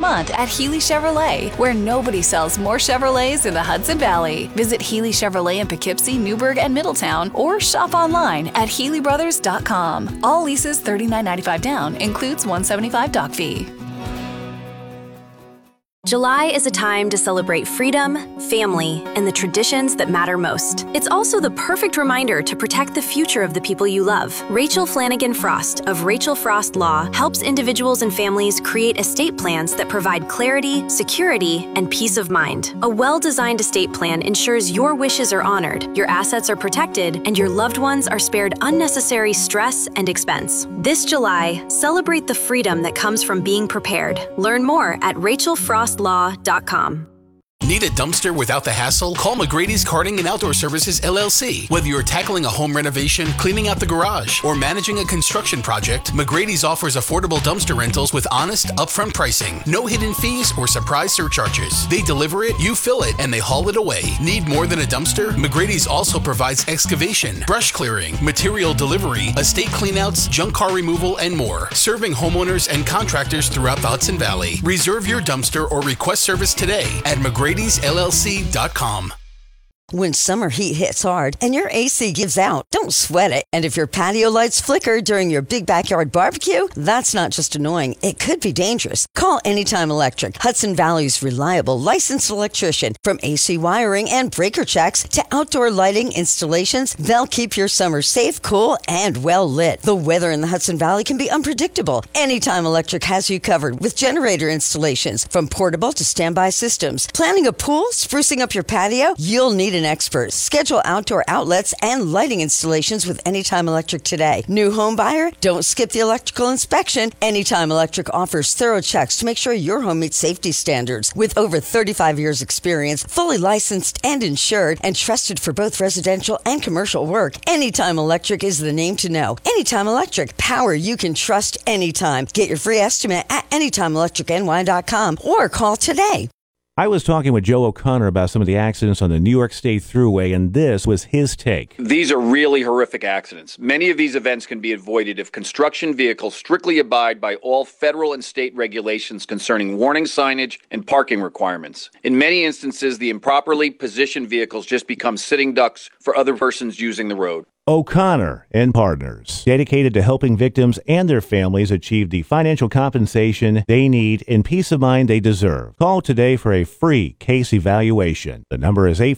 month at Healy Chevrolet, where nobody sells more Chevrolets in the Hudson Valley. Visit Healy Chevrolet in Poughkeepsie, Newburgh, and Middletown, or shop online at HealyBrothers.com. All leases $39.95 down, includes $175 doc fee. July is a time to celebrate freedom, family, and the traditions that matter most. It's also the perfect reminder to protect the future of the people you love. Rachel Flanagan Frost of Rachel Frost Law helps individuals and families create estate plans that provide clarity, security, and peace of mind. A well-designed estate plan ensures your wishes are honored, your assets are protected, and your loved ones are spared unnecessary stress and expense. This July, celebrate the freedom that comes from being prepared. Learn more at rachelfrostlaw.com. Need a dumpster without the hassle? Call McGrady's Carting and Outdoor Services, LLC. Whether you're tackling a home renovation, cleaning out the garage, or managing a construction project, McGrady's offers affordable dumpster rentals with honest, upfront pricing. No hidden fees or surprise surcharges. They deliver it, you fill it, and they haul it away. Need more than a dumpster? McGrady's also provides excavation, brush clearing, material delivery, estate cleanouts, junk car removal, and more. Serving homeowners and contractors throughout the Hudson Valley. Reserve your dumpster or request service today at McGrady'sLLC.com. When summer heat hits hard and your AC gives out, don't sweat it. And if your patio lights flicker during your big backyard barbecue, that's not just annoying, it could be dangerous. Call Anytime Electric, Hudson Valley's reliable licensed electrician. From AC wiring and breaker checks to outdoor lighting installations, they'll keep your summer safe, cool, and well lit. The weather in the Hudson Valley can be unpredictable. Anytime Electric has you covered with generator installations, from portable to standby systems. Planning a pool, sprucing up your patio? You'll need an expert. Schedule outdoor outlets and lighting installations with Anytime Electric today. New home buyer? Don't skip the electrical inspection. Anytime Electric offers thorough checks to make sure your home meets safety standards. With over 35 years experience, fully licensed and insured, and trusted for both residential and commercial work, Anytime Electric is the name to know. Anytime Electric. Power you can trust anytime. Get your free estimate at anytimeelectricny.com or call today. I was talking with Joe O'Connor about some of the accidents on the New York State Thruway, and this was his take. These are really horrific accidents. Many of these events can be avoided if construction vehicles strictly abide by all federal and state regulations concerning warning signage and parking requirements. In many instances, the improperly positioned vehicles just become sitting ducks for other persons using the road. O'Connor and Partners, dedicated to helping victims and their families achieve the financial compensation they need and peace of mind they deserve. Call today for a free case evaluation. The number is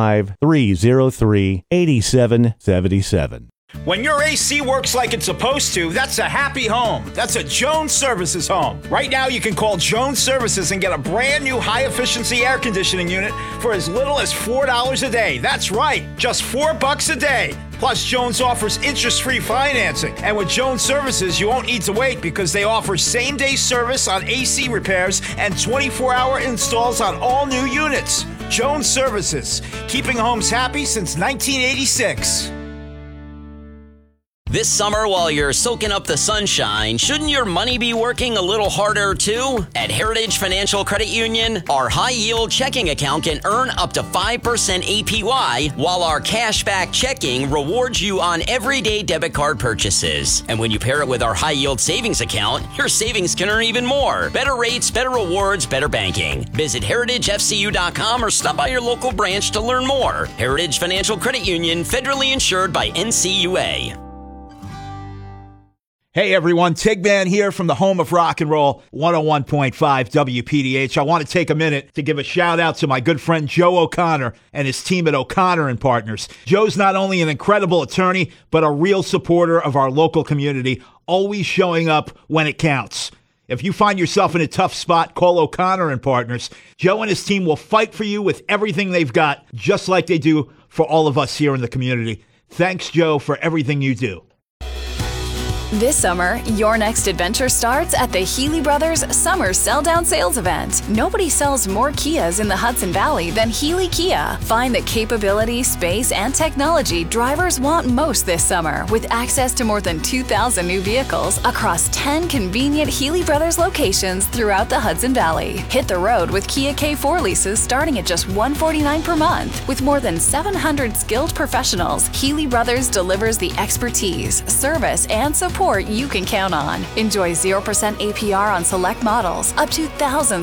845-303-8777. When your AC works like it's supposed to, that's a happy home. That's a Jones Services home. Right now, you can call Jones Services and get a brand new high-efficiency air conditioning unit for as little as $4 a day. That's right, just $4 a day. Plus, Jones offers interest-free financing. And with Jones Services, you won't need to wait because they offer same-day service on AC repairs and 24-hour installs on all new units. Jones Services, keeping homes happy since 1986. This summer, while you're soaking up the sunshine, shouldn't your money be working a little harder too? At Heritage Financial Credit Union, our high-yield checking account can earn up to 5% APY, while our cashback checking rewards you on everyday debit card purchases. And when you pair it with our high-yield savings account, your savings can earn even more. Better rates, better rewards, better banking. Visit heritagefcu.com or stop by your local branch to learn more. Heritage Financial Credit Union, federally insured by NCUA. Hey everyone, Tigman here from the home of rock and roll, 101.5 WPDH. I want to take a minute to give a shout out to my good friend Joe O'Connor and his team at O'Connor and Partners. Joe's not only an incredible attorney, but a real supporter of our local community, always showing up when it counts. If you find yourself in a tough spot, call O'Connor and Partners. Joe and his team will fight for you with everything they've got, just like they do for all of us here in the community. Thanks, Joe, for everything you do. This summer, your next adventure starts at the Healy Brothers Summer Sell-Down Sales Event. Nobody sells more Kias in the Hudson Valley than Healy Kia. Find the capability, space, and technology drivers want most this summer with access to more than 2,000 new vehicles across 10 convenient Healy Brothers locations throughout the Hudson Valley. Hit the road with Kia K4 leases starting at just $149 per month. With more than 700 skilled professionals, Healy Brothers delivers the expertise, service, and support you can count on. Enjoy 0% APR on select models, up to thousands